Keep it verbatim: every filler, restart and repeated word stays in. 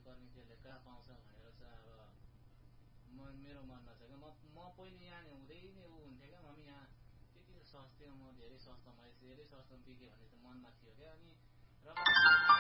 गर्ने त्यसले कहाँ पाउँछ भनेर चाहिँ अब म मेरो मनमा छ क्या। म म पहिले यहाँ हुँदै नै ऊ हुन्थ्यो क्या, मम्मी यहाँ त्यति सस्तो म धेरै सस्तोमा धेरै सस्तोमा बिक्यो भन्ने चाहिँ मनमा थियो क्या। अनि र